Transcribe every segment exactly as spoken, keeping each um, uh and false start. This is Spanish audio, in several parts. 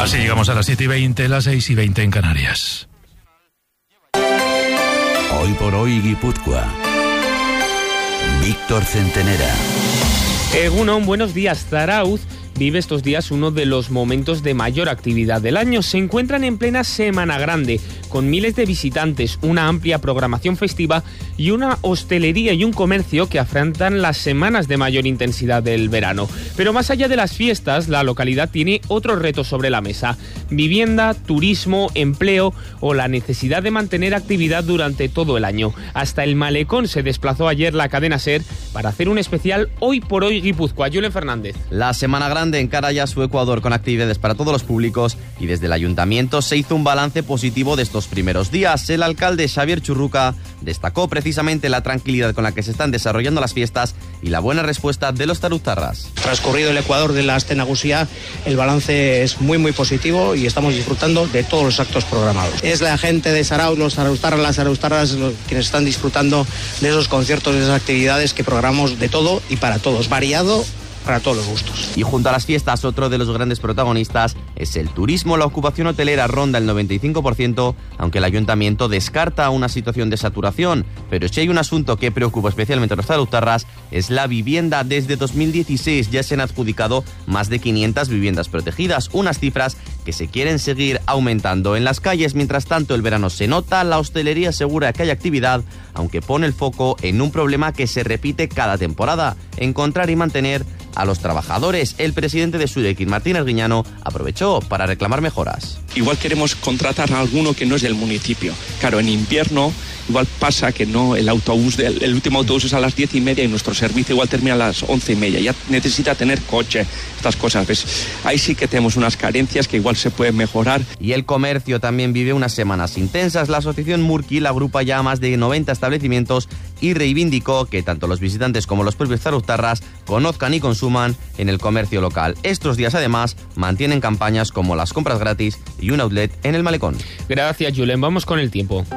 Así llegamos a las siete y veinte, las seis y veinte en Canarias. Hoy por hoy Guipúzcoa. Víctor Centenera. Egunon, buenos días. Zarautz vive estos días uno de los momentos de mayor actividad del año. Se encuentran en plena Semana Grande, con miles de visitantes, una amplia programación festiva y una hostelería y un comercio que afrontan las semanas de mayor intensidad del verano. Pero más allá de las fiestas, la localidad tiene otros retos sobre la mesa: vivienda, turismo, empleo o la necesidad de mantener actividad durante todo el año. Hasta el Malecón se desplazó ayer la cadena SER para hacer un especial Hoy por Hoy Guipúzcoa. Julen Fernández. La Semana Grande encara ya su Ecuador con actividades para todos los públicos y desde el ayuntamiento se hizo un balance positivo de estos primeros días. El alcalde Xavier Churruca destacó precisamente la tranquilidad con la que se están desarrollando las fiestas y la buena respuesta de los zarautarras. Transcurrido el Ecuador de la Aste Nagusia, el balance es muy muy positivo y estamos disfrutando de todos los actos programados. Es la gente de Zarautz, los zarautarras, las zarautarras, los, quienes están disfrutando de esos conciertos, de esas actividades que programamos de todo y para todos, variado para todos los gustos. Y junto a las fiestas, otro de los grandes protagonistas es el turismo. La ocupación hotelera ronda el noventa y cinco por ciento, aunque el ayuntamiento descarta una situación de saturación. Pero si hay un asunto que preocupa especialmente a los zarautarras, es la vivienda. Desde dos mil dieciséis ya se han adjudicado más de quinientas viviendas protegidas, unas cifras que se quieren seguir aumentando. En las calles, mientras tanto, el verano se nota. La hostelería asegura que hay actividad, aunque pone el foco en un problema que se repite cada temporada: encontrar y mantener a los trabajadores. El presidente de Sudekin, Martín Arguiñano, aprovechó para reclamar mejoras. Igual queremos contratar a alguno que no es del municipio. Claro, en invierno igual pasa que no, el autobús, del, el último autobús es a las diez y media y nuestro servicio igual termina a las once y media. Ya necesita tener coche, estas cosas. ¿Ves? Ahí sí que tenemos unas carencias que igual se pueden mejorar. Y el comercio también vive unas semanas intensas. La asociación Murki agrupa ya más de noventa establecimientos y reivindicó que tanto los visitantes como los propios zarautarras conozcan y consuman en el comercio local. Estos días además mantienen campañas como las compras gratis y un outlet en el Malecón. Gracias, Julen. Vamos con el tiempo.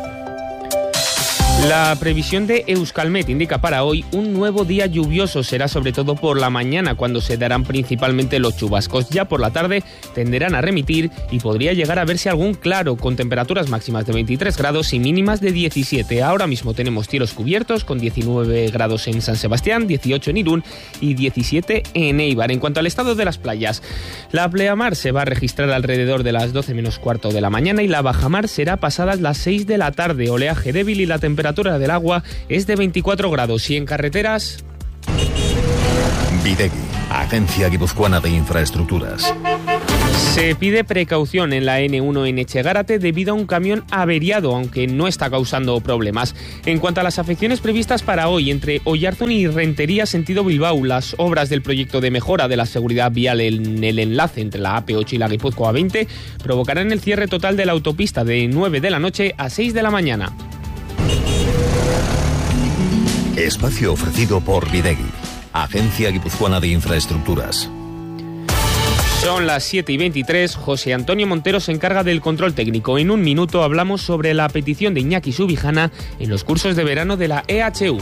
La previsión de Euskalmet indica para hoy un nuevo día lluvioso. Será sobre todo por la mañana cuando se darán principalmente los chubascos. Ya por la tarde tenderán a remitir y podría llegar a verse algún claro, con temperaturas máximas de veintitrés grados y mínimas de diecisiete. Ahora mismo tenemos cielos cubiertos con diecinueve grados en San Sebastián, dieciocho en Irún y diecisiete en Eibar. En cuanto al estado de las playas, la pleamar se va a registrar alrededor de las doce menos cuarto de la mañana y la bajamar será pasadas las seis de la tarde. Oleaje débil y la temperatura La temperatura del agua es de veinticuatro grados. Y en carreteras... Videgui, Agencia Guipuzcoana de Infraestructuras. Se pide precaución en la ene uno en Etxegárate debido a un camión averiado, aunque no está causando problemas. En cuanto a las afecciones previstas para hoy, entre Oyarzun y Rentería sentido Bilbao, las obras del proyecto de mejora de la seguridad vial en el enlace entre la A P ocho y la Guipúzcoa A veinte provocarán el cierre total de la autopista de nueve de la noche a seis de la mañana. Espacio ofrecido por Videgui, Agencia Guipuzcoana de Infraestructuras. Son las siete y veintitrés. José Antonio Montero se encarga del control técnico. En un minuto hablamos sobre la petición de Iñaki Subijana en los cursos de verano de la E H U.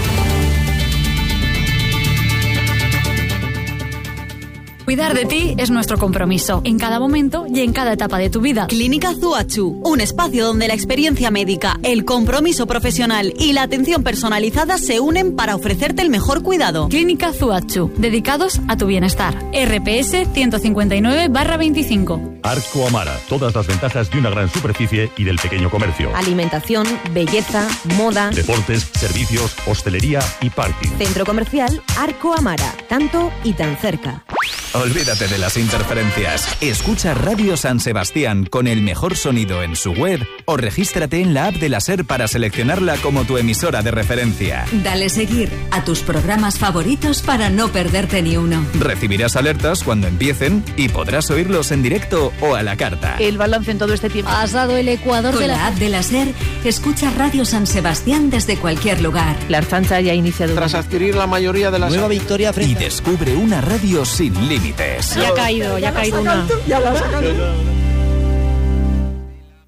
Cuidar de ti es nuestro compromiso, en cada momento y en cada etapa de tu vida. Clínica Zuachu, un espacio donde la experiencia médica, el compromiso profesional y la atención personalizada se unen para ofrecerte el mejor cuidado. Clínica Zuachu, dedicados a tu bienestar. R P S ciento cincuenta y nueve barra veinticinco. Arco Amara, todas las ventajas de una gran superficie y del pequeño comercio. Alimentación, belleza, moda, deportes, servicios, hostelería y parking. Centro comercial Arco Amara, tanto y tan cerca. Olvídate de las interferencias. Escucha Radio San Sebastián con el mejor sonido en su web o regístrate en la app de la SER para seleccionarla como tu emisora de referencia. Dale seguir a tus programas favoritos para no perderte ni uno. Recibirás alertas cuando empiecen y podrás oírlos en directo o a la carta. El balance en todo este tiempo. Has dado el Ecuador con de la... la app de la SER. Escucha Radio San Sebastián desde cualquier lugar. La Ertzaintza ya ha iniciado. Tras adquirir la mayoría de las... Nueva victoria frente. Y descubre una radio sin límites. Ya ha caído, ya ha caído una. Ya la sacan.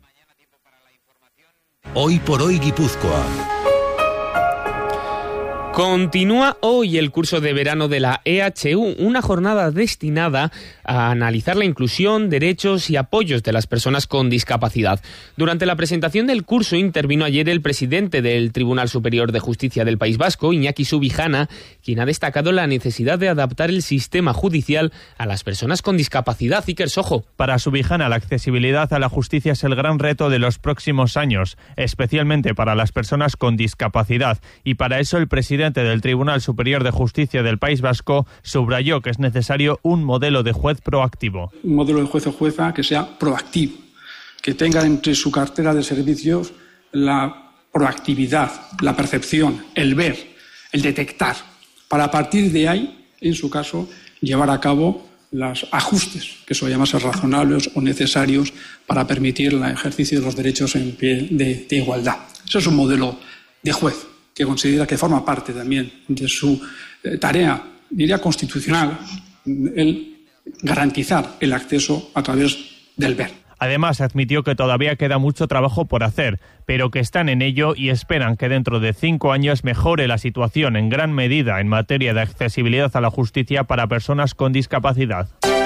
Hoy por hoy Guipúzcoa. Continúa hoy el curso de verano de la E H U, una jornada destinada a analizar la inclusión, derechos y apoyos de las personas con discapacidad. Durante la presentación del curso intervino ayer el presidente del Tribunal Superior de Justicia del País Vasco, Iñaki Subijana, quien ha destacado la necesidad de adaptar el sistema judicial a las personas con discapacidad. Iker Sojo. Para Subijana, la accesibilidad a la justicia es el gran reto de los próximos años, especialmente para las personas con discapacidad, y para eso el presidente del Tribunal Superior de Justicia del País Vasco subrayó que es necesario un modelo de juez proactivo. Un modelo de juez o jueza que sea proactivo, que tenga entre su cartera de servicios la proactividad, la percepción, el ver, el detectar, para a partir de ahí, en su caso, llevar a cabo los ajustes que son llamarse razonables o necesarios para permitir el ejercicio de los derechos en pie de, de igualdad. Eso es un modelo de juez que considera que forma parte también de su eh, tarea, diría constitucional, el garantizar el acceso a través del ver. Además, admitió que todavía queda mucho trabajo por hacer, pero que están en ello y esperan que dentro de cinco años mejore la situación en gran medida en materia de accesibilidad a la justicia para personas con discapacidad.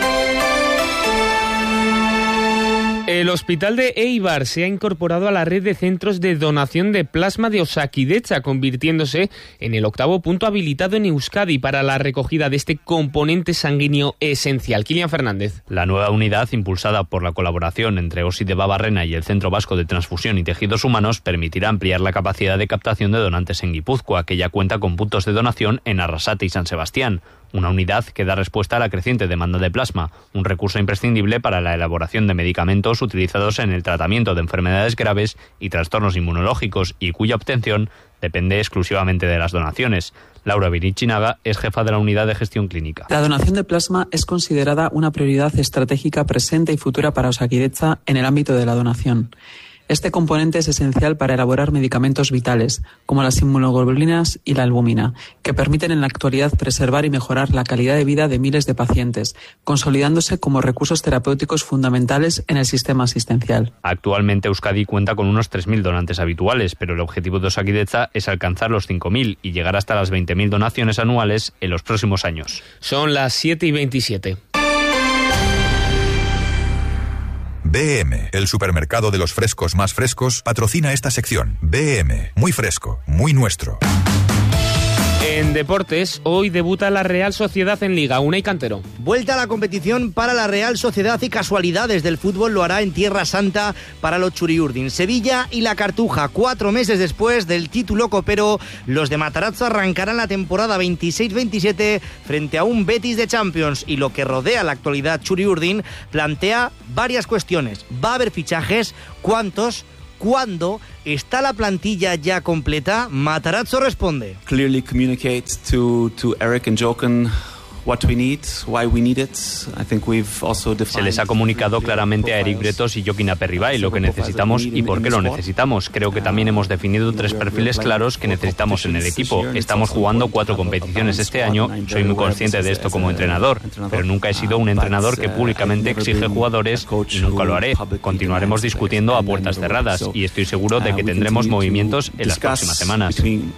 El hospital de Eibar se ha incorporado a la red de centros de donación de plasma de Osakidetza, convirtiéndose en el octavo punto habilitado en Euskadi para la recogida de este componente sanguíneo esencial. Kilian Fernández. La nueva unidad, impulsada por la colaboración entre Osi de Babarrena y el Centro Vasco de Transfusión y Tejidos Humanos, permitirá ampliar la capacidad de captación de donantes en Guipúzcoa, que ya cuenta con puntos de donación en Arrasate y San Sebastián. Una unidad que da respuesta a la creciente demanda de plasma, un recurso imprescindible para la elaboración de medicamentos utilizados en el tratamiento de enfermedades graves y trastornos inmunológicos y cuya obtención depende exclusivamente de las donaciones. Laura Virichinaga es jefa de la Unidad de Gestión Clínica. La donación de plasma es considerada una prioridad estratégica presente y futura para Osakidetza en el ámbito de la donación. Este componente es esencial para elaborar medicamentos vitales, como las inmunoglobulinas y la albúmina, que permiten en la actualidad preservar y mejorar la calidad de vida de miles de pacientes, consolidándose como recursos terapéuticos fundamentales en el sistema asistencial. Actualmente Euskadi cuenta con unos tres mil donantes habituales, pero el objetivo de Osakidetza es alcanzar los cinco mil y llegar hasta las veinte mil donaciones anuales en los próximos años. Son las siete y veintisiete. B M, el supermercado de los frescos más frescos, patrocina esta sección. B M, muy fresco, muy nuestro. En deportes, hoy debuta la Real Sociedad en Liga. Unai Cantero. Vuelta a la competición para la Real Sociedad y casualidades del fútbol lo hará en Tierra Santa para los Churiurdin. Sevilla y la Cartuja. Cuatro meses después del título copero, los de Matarazzo arrancarán la temporada veintiséis veintisiete frente a un Betis de Champions, y lo que rodea la actualidad Churiurdin plantea varias cuestiones. ¿Va a haber fichajes? ¿Cuántos? ¿Cuándo? ¿Está la plantilla ya completa? Matarazzo responde. Clearly communicate to, to Eric and Jochen what we need, why we need it. I think we've also defined... Se les ha comunicado claramente a Eric Bretos y Joaquín Aperribay lo que necesitamos y por qué lo necesitamos. Creo que también hemos definido tres perfiles claros que necesitamos en el equipo. Estamos jugando cuatro competiciones este año, soy muy consciente de esto como entrenador, pero nunca he sido un entrenador que públicamente exige jugadores y nunca lo haré. Continuaremos discutiendo a puertas cerradas y estoy seguro de que tendremos movimientos en las próximas semanas.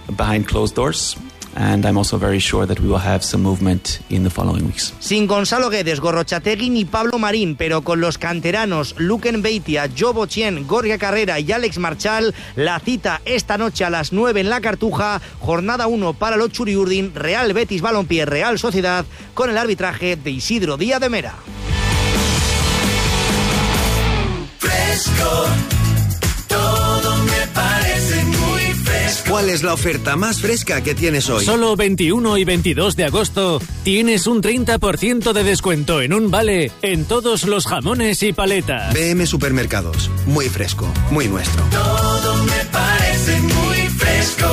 And I'm also very sure that we will have some movement in the following weeks. Sin Gonzalo Guedes, Gorrochategui ni Pablo Marín, pero con los canteranos Luquen Beitia, Joe Bochien, Gorka Carrera y Alex Marchal, la cita esta noche a las nueve en la Cartuja, jornada uno para los Churiurdin, Real Betis Balompié, Real Sociedad, con el arbitraje de Isidro Díaz de Mera. Fresco, todo me parece muy fresco. ¿Cuál es la oferta más fresca que tienes hoy? Solo veintiuno y veintidós de agosto tienes un treinta por ciento de descuento en un vale en todos los jamones y paletas. B M Supermercados. Muy fresco, muy nuestro. Todo me parece muy fresco.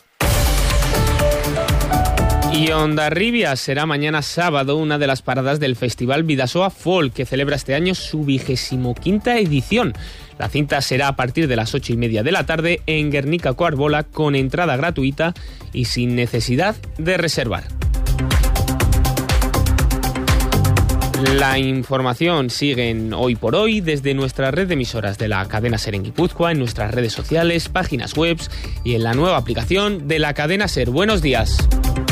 Y Hondarribia será mañana sábado una de las paradas del Festival Bidasoa Folk, que celebra este año su vigésimo quinta edición. La cinta será a partir de las ocho y media de la tarde en Guernica Coarbola, con entrada gratuita y sin necesidad de reservar. La información sigue en Hoy por Hoy desde nuestra red de emisoras de la cadena SER en Guipúzcoa, en nuestras redes sociales, páginas web y en la nueva aplicación de la cadena SER. Buenos días.